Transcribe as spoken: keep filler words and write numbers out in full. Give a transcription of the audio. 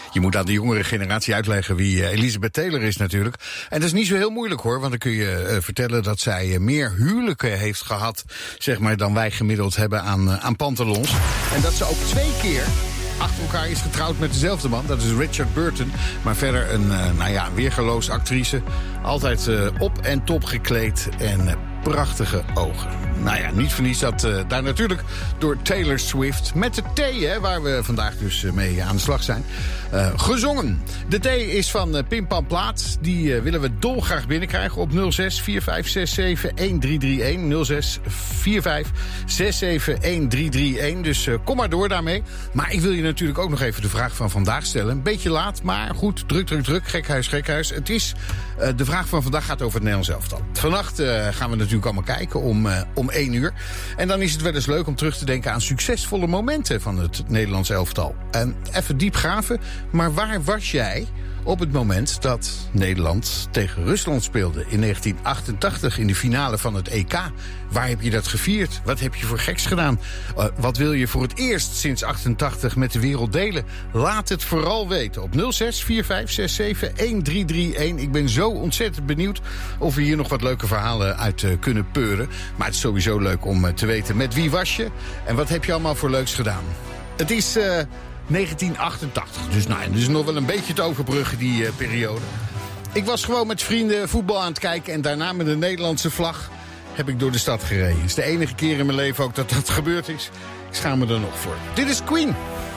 Je moet aan de jongere generatie uitleggen wie uh, Elizabeth Taylor is natuurlijk. En dat is niet zo heel moeilijk hoor, want dan kun je uh, vertellen dat zij uh, meer huwelijken heeft gehad, zeg maar, dan wij gemiddeld hebben aan, uh, aan pantalons. En dat ze ook twee keer achter elkaar is getrouwd met dezelfde man. Dat is Richard Burton. Maar verder een uh, nou ja, weergeloos actrice. Altijd uh, op en top gekleed en uh, prachtige ogen. Nou ja, niet voor niets dat uh, daar natuurlijk door Taylor Swift met de T, hè, waar we vandaag dus uh, mee aan de slag zijn, uh, gezongen. De T is van uh, Pim Pam Plaat. Die uh, willen we dolgraag binnenkrijgen op nul zes vier vijf zes zeven een drie drie een. nul zes vier vijf zes zeven een drie drie een. Dus uh, kom maar door daarmee. Maar ik wil je natuurlijk ook nog even de vraag van vandaag stellen. Een beetje laat, maar goed, druk, druk, druk. Gekhuis, gekhuis. Het is, uh, de vraag van vandaag gaat over het Nederlands elftal. Vannacht uh, gaan we natuurlijk allemaal kijken om, uh, om één uur. En dan is het wel eens leuk om terug te denken aan succesvolle momenten van het Nederlands elftal. En even diep graven, maar waar was jij op het moment dat Nederland tegen Rusland speelde in negentien achtentachtig in de finale van het E K? Waar heb je dat gevierd? Wat heb je voor geks gedaan? Uh, wat wil je voor het eerst sinds achtentachtig met de wereld delen? Laat het vooral weten op nul zes vier vijf zes zeven een drie drie een. Ik ben zo ontzettend benieuwd of we hier nog wat leuke verhalen uit uh, kunnen peuren. Maar het is sowieso leuk om uh, te weten met wie was je en wat heb je allemaal voor leuks gedaan. Het is Uh, negentien achtentachtig. Dus nou, het is nog wel een beetje te overbruggen, die uh, periode. Ik was gewoon met vrienden voetbal aan het kijken en daarna met de Nederlandse vlag heb ik door de stad gereden. Het is de enige keer in mijn leven ook dat dat gebeurd is. Ik schaam me er nog voor. Dit is Queen.